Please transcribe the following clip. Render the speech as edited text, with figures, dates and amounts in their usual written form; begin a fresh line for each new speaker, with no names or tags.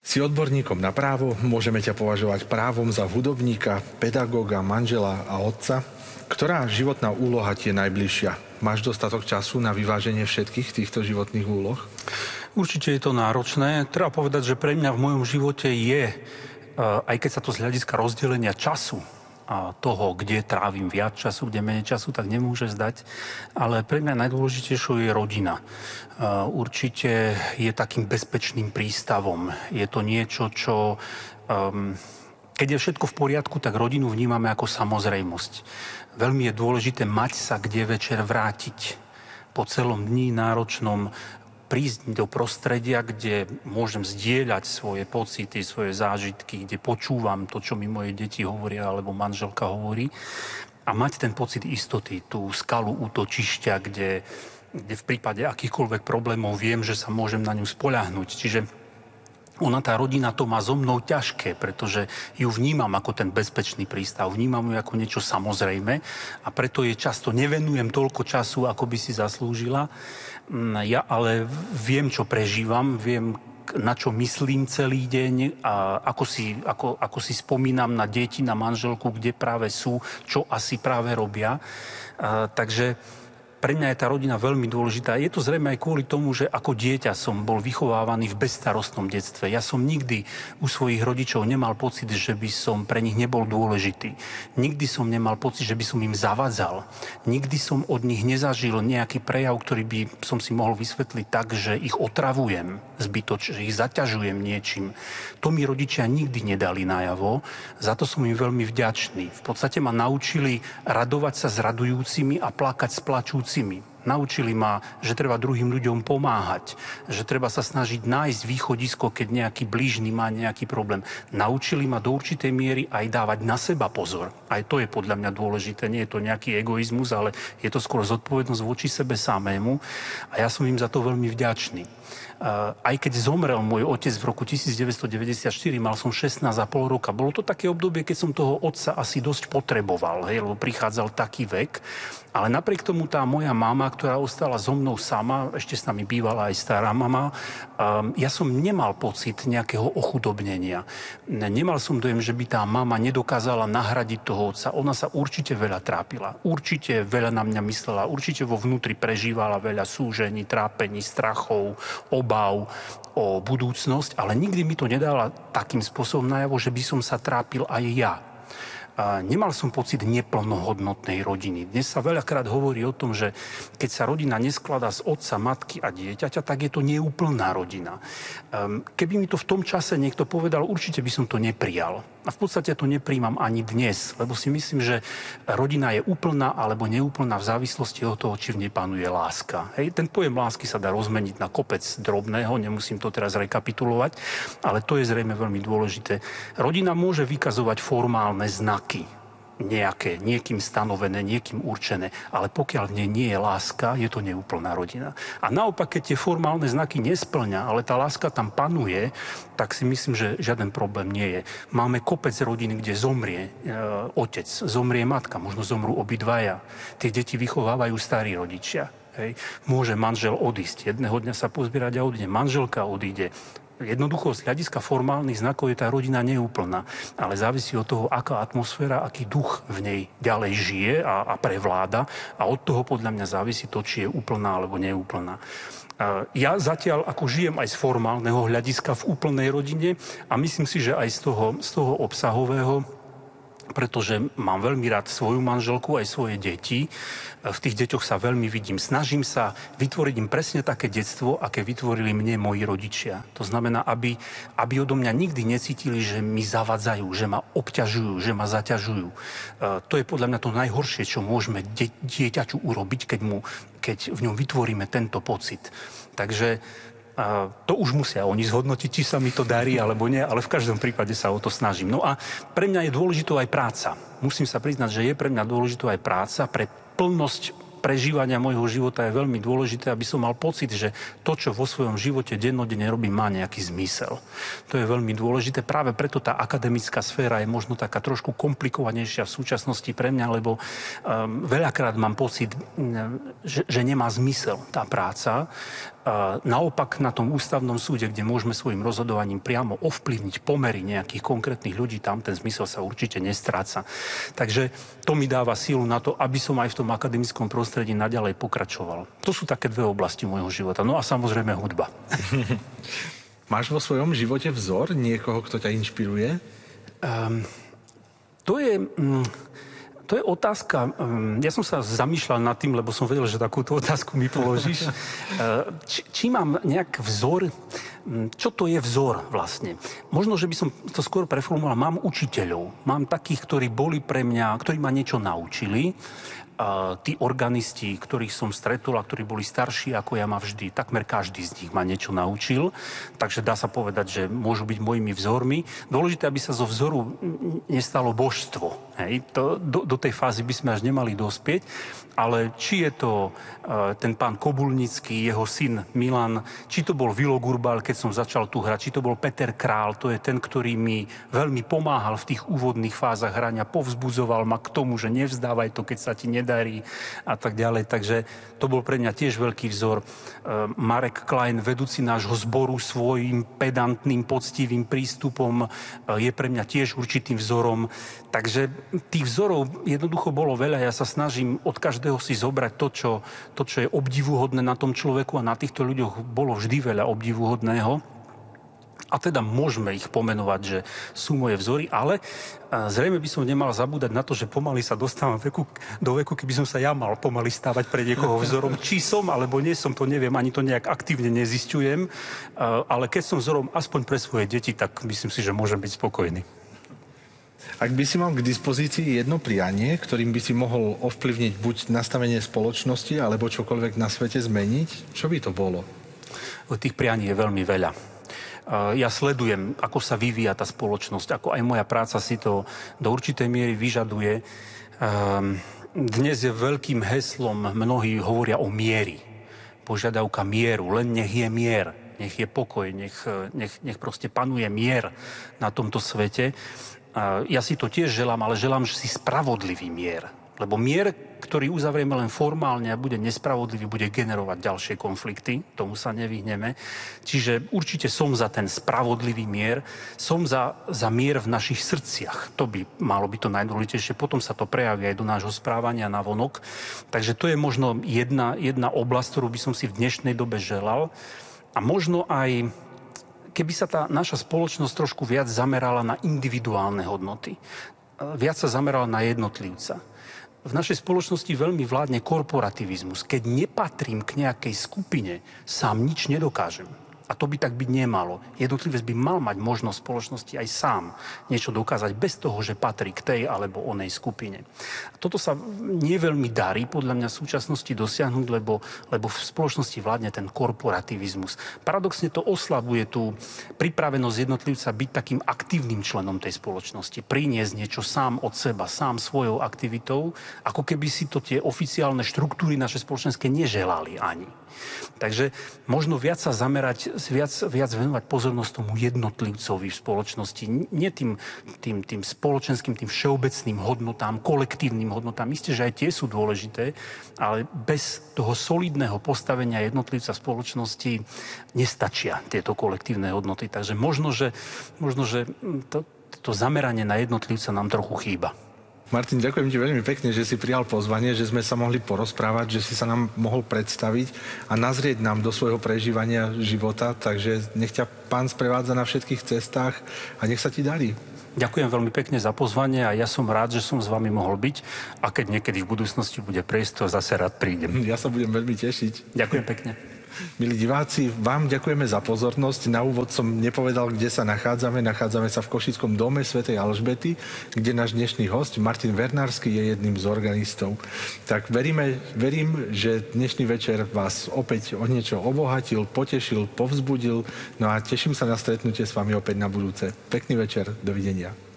Si odborníkom na právo, môžeme ťa považovať právom za hudobníka, pedagóga, manžela a otca. Ktorá životná úloha ti je najbližšia? Máš dostatok času na vyváženie všetkých týchto životných úloh?
Určite je to náročné. Treba povedať, že pre mňa v mojom živote je, aj keď sa to z hľadiska rozdelenia času a toho, kde trávim viac času, kde menej času, tak nemôže zdať. Ale pre mňa najdôležitejšou je rodina. Určite je takým bezpečným prístavom. Je to niečo, čo... Keď je všetko v poriadku, tak rodinu vnímame ako samozrejmosť. Veľmi je dôležité mať sa kde večer vrátiť. Po celom dni náročnom prísť do prostredia, kde môžem zdieľať svoje pocity, svoje zážitky, kde počúvam to, čo mi moje deti hovoria, alebo manželka hovorí. A mať ten pocit istoty, tú skalu útočišťa, kde v prípade akýchkoľvek problémov viem, že sa môžem na ňu spoľahnúť. Čiže tá rodina to má so mnou ťažké, pretože ju vnímam ako ten bezpečný prístav, vnímam ju ako niečo samozrejme a preto jej často nevenujem toľko času, ako by si zaslúžila. Ja ale viem, čo prežívam, viem, na čo myslím celý deň a ako si spomínam na deti, na manželku, kde práve sú, čo asi práve robia. Takže pre mňa je tá rodina veľmi dôležitá. Je to zrejme aj kvôli tomu, že ako dieťa som bol vychovávaný v bezstarostnom detstve. Ja som nikdy u svojich rodičov nemal pocit, že by som pre nich nebol dôležitý. Nikdy som nemal pocit, že by som im zavadzal. Nikdy som od nich nezažil nejaký prejav, ktorý by som si mohol vysvetliť tak, že ich otravujem zbytočne, že ich zaťažujem niečím. To mi rodičia nikdy nedali najavo. Za to som im veľmi vďačný. V podstate ma naučili radovať sa s radujúcimi a plakať s plačúcimi. Naučili ma, že treba druhým ľuďom pomáhať, že treba sa snažiť nájsť východisko, keď nejaký blížny má nejaký problém. Naučili ma do určitej miery aj dávať na seba pozor. Aj to je podľa mňa dôležité. Nie je to nejaký egoizmus, ale je to skôr zodpovednosť voči sebe samému. A ja som im za to veľmi vďačný. Aj keď zomrel môj otec v roku 1994, mal som 16,5 roka. Bolo to také obdobie, keď som toho otca asi dosť potreboval, lebo prichádzal taký vek. Ale napriek tomu tá moja mama, ktorá ostala so mnou sama, ešte s nami bývala aj stará mama, ja som nemal pocit nejakého ochudobnenia. Nemal som dojem, že by tá mama nedokázala nahradiť toho otca. Ona sa určite veľa trápila. Určite veľa na mňa myslela. Určite vo vnútri prežívala veľa súžení, trápení, strachov, obáv o budúcnosť, ale nikdy mi to nedala takým spôsobom najavo, že by som sa trápil aj ja. Nemal som pocit neplnohodnotnej rodiny. Dnes sa veľakrát hovorí o tom, že keď sa rodina neskladá z otca, matky a dieťaťa, tak je to neúplná rodina. Keby mi to v tom čase niekto povedal, určite by som to neprijal. A v podstate to nepríjmam ani dnes, lebo si myslím, že rodina je úplná alebo neúplná v závislosti od toho, či v nej panuje láska. Hej, ten pojem lásky sa dá rozmeniť na kopec drobného, nemusím to teraz rekapitulovať, ale to je zrejme veľmi dôležité. Rodina môže vykazovať formálne znaky, nejaké, niekým stanovené, niekým určené, ale pokiaľ v nej nie je láska, je to neúplná rodina. A naopak, keď tie formálne znaky nesplňa, ale tá láska tam panuje, tak si myslím, že žiaden problém nie je. Máme kopec rodín, kde zomrie otec, zomrie matka, možno zomrú obidvaja. Tie deti vychovávajú starí rodičia. Hej. Môže manžel odísť. Jedného dňa sa pozbierať a odíde. Manželka odíde. Jednoducho z hľadiska formálnych znakov je tá rodina neúplná, ale závisí od toho, aká atmosféra, aký duch v nej ďalej žije a prevláda a od toho podľa mňa závisí to, či je úplná alebo neúplná. Ja zatiaľ ako žijem aj z formálneho hľadiska v úplnej rodine a myslím si, že aj z toho obsahového, pretože mám veľmi rád svoju manželku aj svoje deti. V tých deťoch sa veľmi vidím. Snažím sa vytvoriť im presne také detstvo, aké vytvorili mne moji rodičia. To znamená, aby odo mňa nikdy necítili, že mi zavadzajú, že ma obťažujú, že ma zaťažujú. To je podľa mňa to najhoršie, čo môžeme dieťaťu urobiť, keď v ňom vytvoríme tento pocit. Takže to už musia oni zhodnotiť, či sa mi to darí alebo nie, ale v každom prípade sa o to snažím. No a pre mňa je dôležitou aj práca. Musím sa priznať, že je pre mňa dôležitou aj práca pre plnosť prežívania môjho života je veľmi dôležité, aby som mal pocit, že to, čo vo svojom živote dennodenne robím, má nejaký zmysel. To je veľmi dôležité. Práve preto tá akademická sféra je možno taká trošku komplikovanejšia v súčasnosti pre mňa, lebo veľakrát mám pocit, že nemá zmysel tá práca. Naopak na tom ústavnom súde, kde môžeme svojim rozhodovaním priamo ovplyvniť pomery nejakých konkrétnych ľudí, tam ten zmysel sa určite nestráca. Takže to mi dáva sílu na to, aby som aj v tom akademickom prostredí naďalej pokračoval. To sú také dve oblasti môjho života. No a samozrejme hudba.
Máš vo svojom živote vzor niekoho, kto ťa inšpiruje?
To je otázka. Ja som sa zamýšľal nad tým, lebo som vedel, že takúto otázku mi položíš. Či mám nejak vzor? Čo to je vzor vlastne? Možno, že by som to skôr preformuloval. Mám učiteľov. Mám takých, ktorí boli pre mňa, ktorí ma niečo naučili. Tí organisti, ktorých som stretol a ktorí boli starší ako ja, ma vždy, takmer každý z nich ma niečo naučil. Takže dá sa povedať, že môžu byť mojimi vzormi. Dôležité, aby sa zo vzoru nestalo božstvo. Hej? Do tej fázy by sme až nemali dospieť. Ale či je to ten pán Kobulnický, jeho syn Milan, či to bol Vilo Gurbal, keď som začal tu hrať, či to bol Peter Král, to je ten, ktorý mi veľmi pomáhal v tých úvodných fázach hrania, povzbudzoval ma k tomu, že nevzdávaj to, keď sa ti nedarí a tak ďalej. Takže to bol pre mňa tiež veľký vzor. Marek Klein, vedúci nášho zboru, svojím pedantným, poctivým prístupom je pre mňa tiež určitým vzorom. Takže tých vzorov jednoducho bolo veľa. Ja sa snažím od každého si zobrať to, čo je obdivuhodné na tom človeku, a na týchto ľuďoch bolo vždy veľa obdivuhodného. A teda môžeme ich pomenovať, že sú moje vzory, ale zrejme by som nemal zabúdať na to, že pomaly sa dostávam do veku, keby som sa ja mal pomaly stávať pre niekoho vzorom. Či som, alebo nie som, to neviem, ani to nejak aktívne nezisťujem, ale keď som vzorom aspoň pre svoje deti, tak myslím si, že môžem byť spokojný.
Ak by si mal k dispozícii jedno prianie, ktorým by si mohol ovplyvniť buď nastavenie spoločnosti, alebo čokoľvek na svete zmeniť, čo by to bolo?
Tých prianí je veľmi veľa. Ja sledujem, ako sa vyvíja tá spoločnosť, ako aj moja práca si to do určitej miery vyžaduje. Dnes je veľkým heslom, mnohí hovoria o miery. Požiadavka mieru, len nech je mier, nech je pokoj, nech proste panuje mier na tomto svete. Ja si to tiež želám, ale želám si spravodlivý mier. Lebo mier, ktorý uzavrieme len formálne a bude nespravodlivý, bude generovať ďalšie konflikty. Tomu sa nevyhneme. Čiže určite som za ten spravodlivý mier. Som za mier v našich srdciach. To by malo byť to najdôležitejšie. Potom sa to prejaví aj do nášho správania na vonok. Takže to je možno jedna oblasť, ktorú by som si v dnešnej dobe želal. A možno aj, keby sa tá naša spoločnosť trošku viac zamerala na individuálne hodnoty. Viac sa zamerala na jednotlivca. V našej spoločnosti veľmi vládne korporativizmus. Keď nepatrím k nejakej skupine, sám nič nedokážem. A to by tak byť nemalo. Jednotlivec by mal mať možnosť spoločnosti aj sám niečo dokázať bez toho, že patrí k tej alebo onej skupine. A toto sa neveľmi darí podľa mňa v súčasnosti dosiahnuť, lebo v spoločnosti vládne ten korporativizmus. Paradoxne to oslabuje tú pripravenosť jednotlivca byť takým aktívnym členom tej spoločnosti, priniesť niečo sám od seba, sám svojou aktivitou, ako keby si to tie oficiálne štruktúry naše spoločenské neželali ani. Takže možno viac sa zamerať, viac venovať pozornosť tomu jednotlivcovi v spoločnosti. Nie tým spoločenským, tým všeobecným hodnotám, kolektívnym hodnotám. Isté, že aj tie sú dôležité, ale bez toho solidného postavenia jednotlivca v spoločnosti nestačia tieto kolektívne hodnoty. Takže možno, že to zameranie na jednotlivca nám trochu chýba.
Martin, ďakujem ti veľmi pekne, že si prijal pozvanie, že sme sa mohli porozprávať, že si sa nám mohol predstaviť a nazrieť nám do svojho prežívania života. Takže nech ťa Pán sprevádza na všetkých cestách a nech sa ti darí.
Ďakujem veľmi pekne za pozvanie a ja som rád, že som s vami mohol byť, a keď niekedy v budúcnosti bude priestor, zase rád prídem.
Ja sa budem veľmi tešiť.
Ďakujem pekne.
Milí diváci, vám ďakujeme za pozornosť. Na úvod som nepovedal, kde sa nachádzame. Nachádzame sa v Košickom dome svätej Alžbety, kde náš dnešný host Martin Vernársky je jedným z organistov. Tak verím, že dnešný večer vás opäť o niečo obohatil, potešil, povzbudil. No a teším sa na stretnutie s vami opäť na budúce. Pekný večer, dovidenia.